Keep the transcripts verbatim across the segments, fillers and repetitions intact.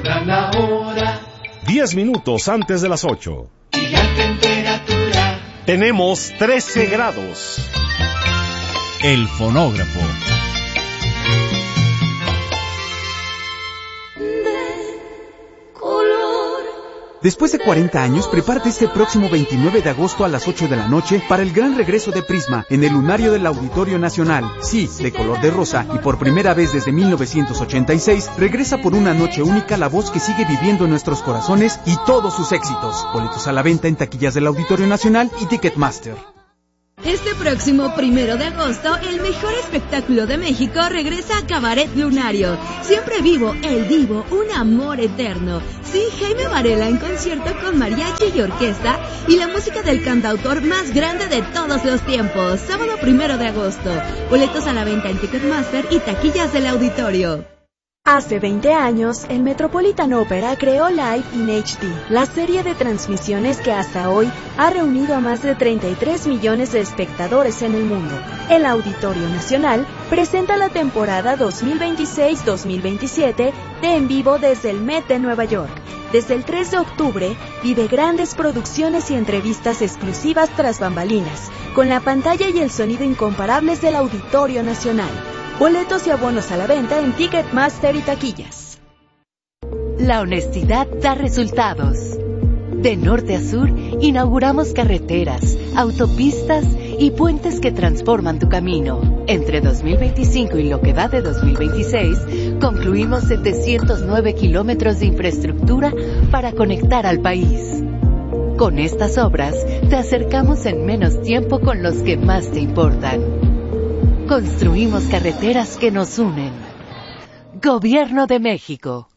Recuerdan la hora. Diez minutos antes de las ocho. Y la temperatura. Tenemos trece grados. El fonógrafo. Después de cuarenta años, prepárate este próximo veintinueve de agosto a las ocho de la noche para el gran regreso de Prisma en el lunario del Auditorio Nacional. Sí, de color de rosa, y por primera vez desde mil novecientos ochenta y seis, regresa por una noche única la voz que sigue viviendo en nuestros corazones y todos sus éxitos. Boletos a la venta en taquillas del Auditorio Nacional y Ticketmaster. Este próximo primero de agosto, el mejor espectáculo de México regresa a Cabaret Lunario. Siempre vivo, el divo, un amor eterno. Sí, Jaime Varela en concierto con mariachi y orquesta y la música del cantautor más grande de todos los tiempos. Sábado primero de agosto. Boletos a la venta en Ticketmaster y taquillas del Auditorio. Hace veinte años, el Metropolitan Opera creó Live in H D, la serie de transmisiones que hasta hoy ha reunido a más de treinta y tres millones de espectadores en el mundo. El Auditorio Nacional presenta la temporada dos mil veintiséis dos mil veintisiete de En Vivo desde el Met de Nueva York. Desde el tres de octubre, vive grandes producciones y entrevistas exclusivas tras bambalinas, con la pantalla y el sonido incomparables del Auditorio Nacional. Boletos y abonos a la venta en Ticketmaster y taquillas. La honestidad da resultados. De norte a sur, inauguramos carreteras, autopistas y puentes que transforman tu camino. Entre dos mil veinticinco y lo que va de dos mil veintiséis, concluimos setecientos nueve kilómetros de infraestructura para conectar al país. Con estas obras, te acercamos en menos tiempo con los que más te importan. Construimos carreteras que nos unen. Gobierno de México.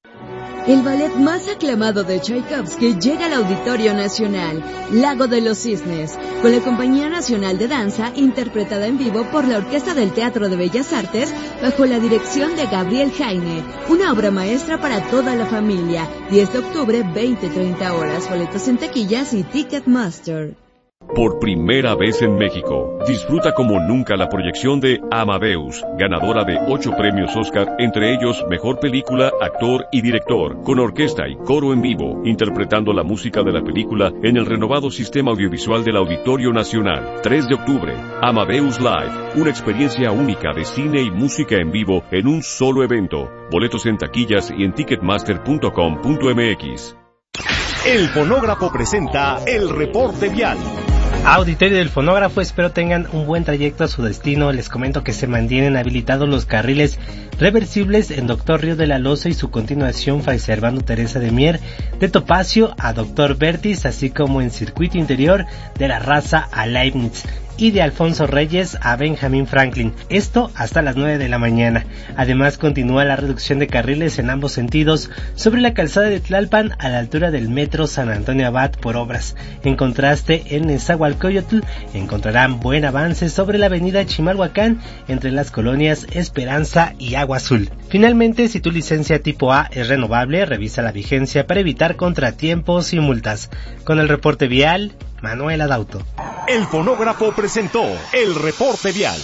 El ballet más aclamado de Tchaikovsky llega al Auditorio Nacional, Lago de los Cisnes, con la Compañía Nacional de Danza, interpretada en vivo por la Orquesta del Teatro de Bellas Artes, bajo la dirección de Gabriel Jaime. Una obra maestra para toda la familia. diez de octubre, veinte treinta horas. Boletos en taquillas y Ticketmaster. Por primera vez en México, disfruta como nunca la proyección de Amadeus, ganadora de ocho premios Oscar, entre ellos Mejor Película, Actor y Director, con orquesta y coro en vivo, interpretando la música de la película en el renovado sistema audiovisual del Auditorio Nacional. tres de octubre, Amadeus Live, una experiencia única de cine y música en vivo en un solo evento. Boletos en taquillas y en ticketmaster punto com punto m x. El fonógrafo presenta el reporte vial. Auditorio del fonógrafo, espero tengan un buen trayecto a su destino. Les comento que se mantienen habilitados los carriles reversibles en Doctor Río de la Loza y su continuación Fray Servando Teresa de Mier, de Topacio a Doctor Vertis, así como en circuito interior de La Raza a Leibniz y de Alfonso Reyes a Benjamin Franklin, esto hasta las nueve de la mañana. Además continúa la reducción de carriles en ambos sentidos sobre la calzada de Tlalpan a la altura del metro San Antonio Abad por obras. En contraste, en Nezahualcóyotl encontrarán buen avance sobre la avenida Chimalhuacán entre las colonias Esperanza y Agua Azul. Finalmente, si tu licencia tipo A es renovable, revisa la vigencia para evitar contratiempos y multas. Con el reporte vial, Manuel Adauto. El fonógrafo presentó el reporte vial.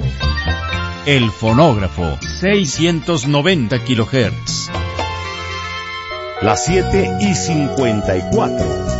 El fonógrafo, seiscientos noventa kilohertz. Las siete y cincuenta y cuatro.